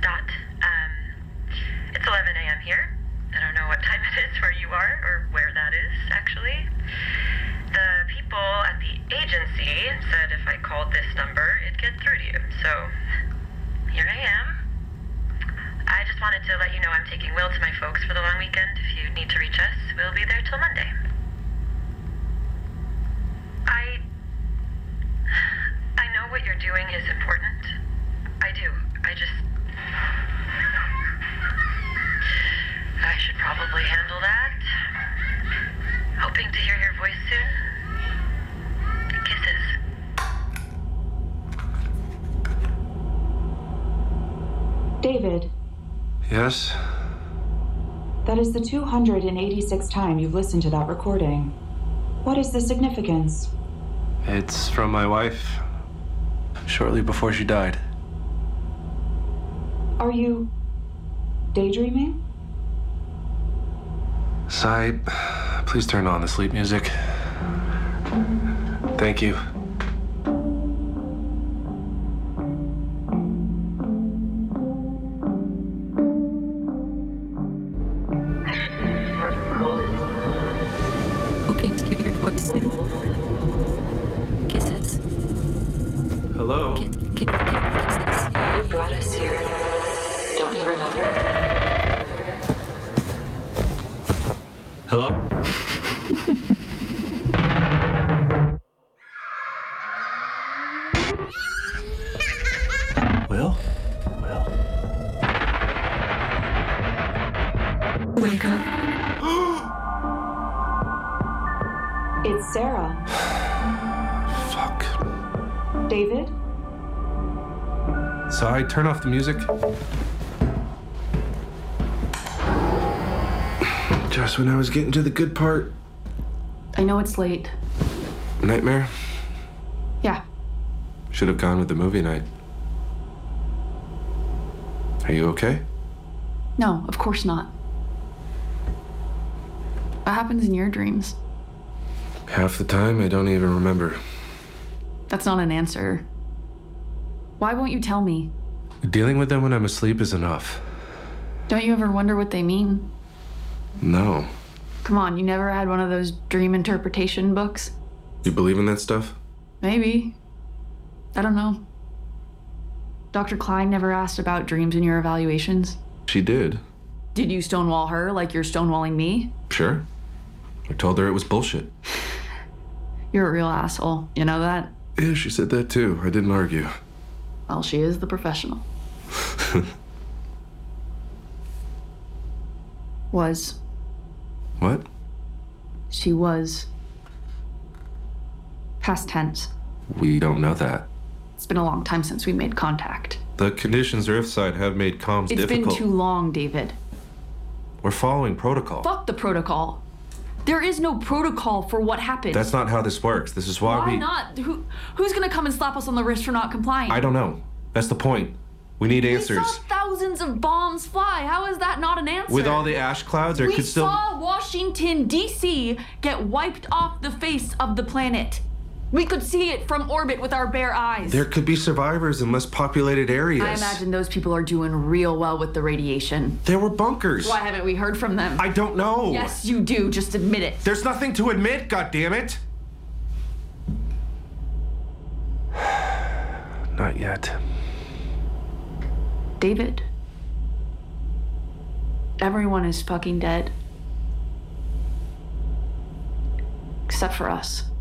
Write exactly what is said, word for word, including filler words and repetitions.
Dot. Um, it's eleven a.m. here. I don't know what time it is where you are, or where that is, actually. The people at the agency said if I called this number, it'd get through to you. So, here I am. I just wanted to let you know I'm taking Will to my folks for the long weekend. If you need to reach us, we'll be there till Monday. I... I know what you're doing is important. I do. I just... I should probably handle that. Hoping to hear your voice soon. Kisses. David. Yes? That is the two hundred eighty-sixth time you've listened to that recording. What is the significance? It's from my wife, shortly before she died. Are you daydreaming? Sai, please turn on the sleep music. Thank you. Hoping to hear your voice soon. Kisses. Hello? Kiss, kiss, kisses. You brought us here. Don't you remember? Hello? Will? Will? Wake up. It's Sarah. Fuck. David? Sai, turn off the music. Just when I was getting to the good part. I know it's late. Nightmare? Yeah. Should have gone with the movie night. Are you okay? No, of course not. What happens in your dreams? Half the time, I don't even remember. That's not an answer. Why won't you tell me? Dealing with them when I'm asleep is enough. Don't you ever wonder what they mean? No. Come on, you never had one of those dream interpretation books? You believe in that stuff? Maybe. I don't know. Doctor Klein never asked about dreams in your evaluations? She did. Did you stonewall her like you're stonewalling me? Sure. I told her it was bullshit. You're a real asshole. You know that? Yeah, she said that too. I didn't argue. Well, she is the professional. Was. What? She was. Past tense. We don't know that. It's been a long time since we made contact. The conditions Earthside have made comms It's difficult. been too long, David. We're following protocol. Fuck the protocol. There is no protocol for what happened. That's not how this works. This is why, Why we... not? Who, who's gonna come and slap us on the wrist for not complying? I don't know. That's the point. We need answers. We saw thousands of bombs fly. How is that not an answer? With all the ash clouds, there we could still... We saw Washington, D C get wiped off the face of the planet. We could see it from orbit with our bare eyes. There could be survivors in less populated areas. I imagine those people are doing real well with the radiation. There were bunkers. Why haven't we heard from them? I don't know. Yes, you do. Just admit it. There's nothing to admit, goddammit. Not yet. David. Everyone is fucking dead. Except for us.